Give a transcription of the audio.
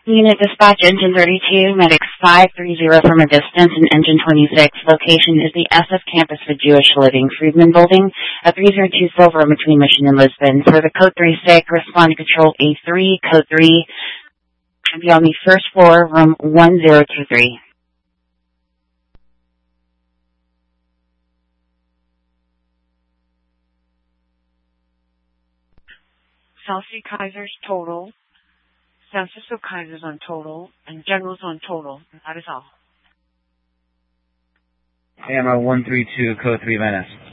Unit dispatch, engine 32, medics 530 from a distance, and engine 26. Location is the SF campus for Jewish Living, Friedman Building, at 302 Silver between Mission and Lisbon. For the code 36, respond to control A3, code 3, and be on the first floor, room 1023. Southsea Kaiser's total, San Francisco Kaiser's on total, and General's on total. That is all. AMR 132, code 3 minutes.